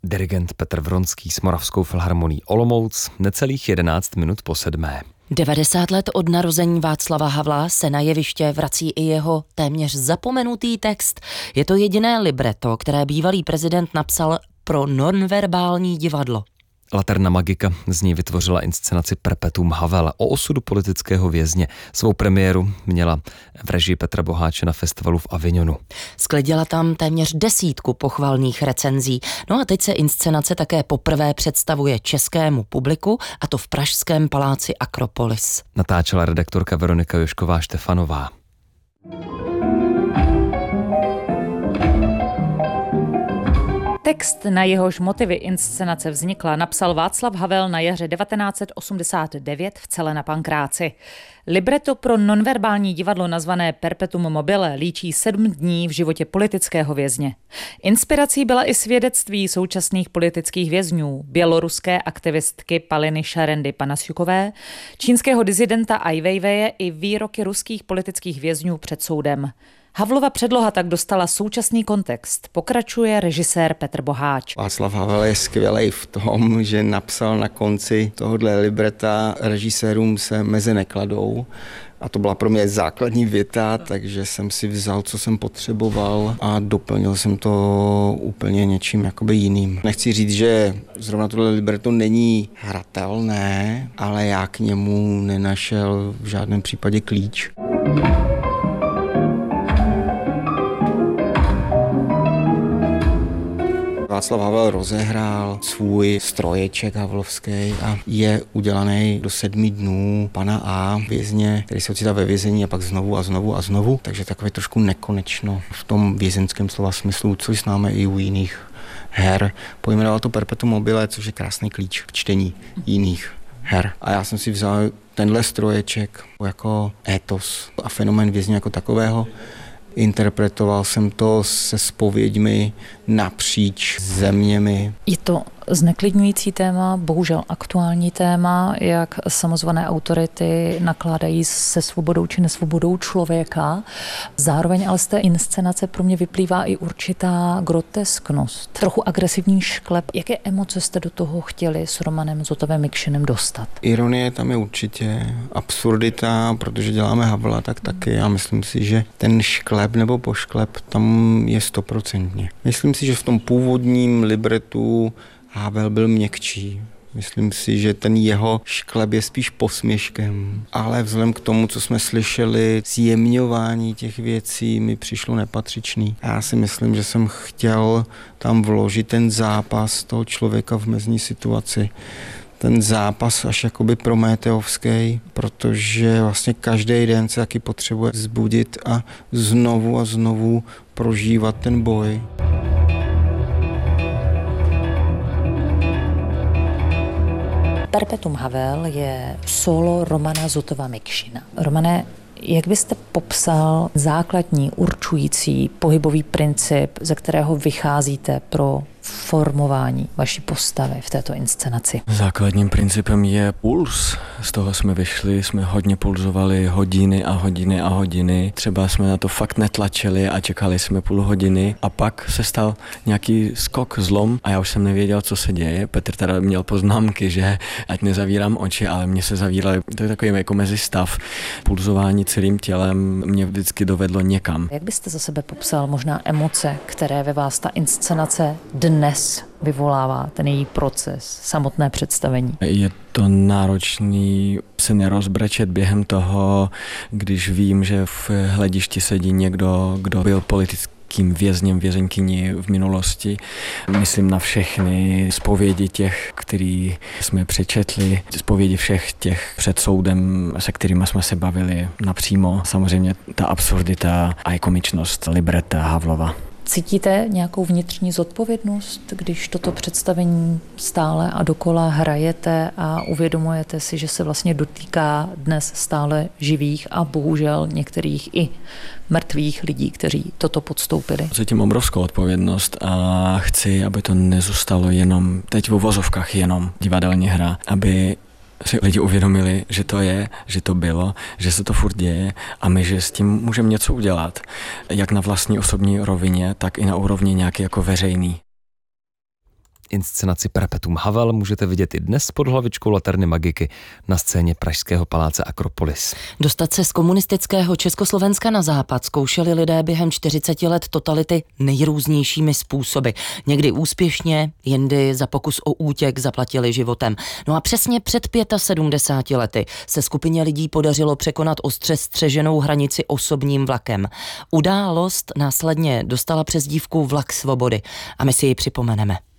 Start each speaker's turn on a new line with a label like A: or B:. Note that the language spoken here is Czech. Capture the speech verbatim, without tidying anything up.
A: Dirigent Petr Vronský s Moravskou filharmonií Olomouc, necelých jedenáct minut po sedmé.
B: devadesát let od narození Václava Havla se na jeviště vrací i jeho téměř zapomenutý text. Je to jediné libreto, které bývalý prezident napsal pro nonverbální divadlo.
A: Laterna Magika z ní vytvořila inscenaci Perpetuum Havel o osudu politického vězně. Svou premiéru měla v režii Petra Boháče na festivalu v Avignonu.
B: Sklidila tam téměř desítku pochvalných recenzí. No a teď se inscenace také poprvé představuje českému publiku, a to v pražském paláci Akropolis.
A: Natáčela redaktorka Veronika Jošková Štefanová.
C: Text, na jehož motivy inscenace vznikla, napsal Václav Havel na jaře devatenáct set osmdesát devět v Celle na Pankráci. Libreto pro nonverbální divadlo nazvané Perpetuum mobile líčí sedm dní v životě politického vězně. Inspirací byla i svědectví současných politických vězňů, běloruské aktivistky Paliny Šarendy Panasiukové, čínského dizidenta Ai Weiweje i výroky ruských politických vězňů před soudem. Havlova předloha tak dostala současný kontext, pokračuje režisér Petr Boháč.
D: Václav Havel je skvělej v tom, že napsal na konci tohohle libreta: režisérům se meze nekladou. A to byla pro mě základní věta, takže jsem si vzal, co jsem potřeboval, a doplnil jsem to úplně něčím jakoby jiným. Nechci říct, že zrovna tohle libreto není hratelné, ale já k němu nenašel v žádném případě klíč. Václav Havel rozehrál svůj stroječek havlovský a je udělaný do sedmi dnů pana A, vězně, který se ocitá ve vězení a pak znovu a znovu a znovu, takže takové trošku nekonečno v tom vězeňském slova smyslu, což známe i u jiných her. Pojmenoval to Perpetuum mobile, což je krásný klíč k čtení jiných her. A já jsem si vzal tenhle stroječek jako étos a fenomén vězně jako takového. Interpretoval jsem to se zpověďmi napříč zeměmi.
C: Je to zneklidňující téma, bohužel aktuální téma, jak samozvané autority nakládají se svobodou či nesvobodou člověka. Zároveň ale z té inscenace pro mě vyplývá i určitá grotesknost, trochu agresivní šklep. Jaké emoce jste do toho chtěli s Romanem Zotavem Mikšinem dostat?
D: Ironie tam je určitě, absurdita, protože děláme Havla, tak taky. Já myslím si, že ten šklep nebo pošklep tam je stoprocentně. Myslím si, že v tom původním libretu Havel byl měkčí. Myslím si, že ten jeho šklep je spíš posměškem, ale vzhledem k tomu, co jsme slyšeli, zjemňování těch věcí mi přišlo nepatřičný. Já si myslím, že jsem chtěl tam vložit ten zápas toho člověka v mezní situaci. Ten zápas až jakoby prométeovský, protože vlastně každý den se taky potřebuje vzbudit a znovu a znovu prožívat ten boj.
C: Perpetuum Havel je solo Romana Zotova Mikšina. Romane, jak byste popsal základní určující pohybový princip, ze kterého vycházíte pro formování vaší postavy v této inscenaci?
E: Základním principem je puls. Z toho jsme vyšli, jsme hodně pulzovali hodiny a hodiny a hodiny. Třeba jsme na to fakt netlačili a čekali jsme půl hodiny a pak se stal nějaký skok, zlom a já už jsem nevěděl, co se děje. Petr teda měl poznámky, že ať nezavírám oči, ale mě se zavíraly. To je takový jako mezistav. Pulzování celým tělem mě vždycky dovedlo někam.
C: Jak byste za sebe popsal možná emoce, které ve vás ta inscenace dnes vyvolává, ten její proces, samotné představení?
E: Je to náročný se nerozbrečet během toho, když vím, že v hledišti sedí někdo, kdo byl politickým vězněm, vězeňkyní v minulosti. Myslím na všechny zpovědi těch, který jsme přečetli, zpovědi všech těch před soudem, se kterými jsme se bavili napřímo. Samozřejmě ta absurdita a i komičnost libreta Havlova.
C: Cítíte nějakou vnitřní zodpovědnost, když toto představení stále a dokola hrajete a uvědomujete si, že se vlastně dotýká dnes stále živých a bohužel některých i mrtvých lidí, kteří toto podstoupili?
E: Cítím obrovskou odpovědnost a chci, aby to nezůstalo jenom, teď v uvozovkách jenom divadelní hra, aby si lidi uvědomili, že to je, že to bylo, že se to furt děje a my, že s tím můžeme něco udělat. Jak na vlastní osobní rovině, tak i na úrovni nějaký jako veřejný.
A: Inscenaci Perpetuum Havel můžete vidět i dnes pod hlavičkou Laterny Magiky na scéně pražského paláce Akropolis.
B: Dostat se z komunistického Československa na západ zkoušeli lidé během čtyřiceti let totality nejrůznějšími způsoby. Někdy úspěšně, jindy za pokus o útěk zaplatili životem. No a přesně před sedmdeseti pěti lety se skupině lidí podařilo překonat ostře střeženou hranici osobním vlakem. Událost následně dostala přezdívku Vlak svobody a my si ji připomeneme.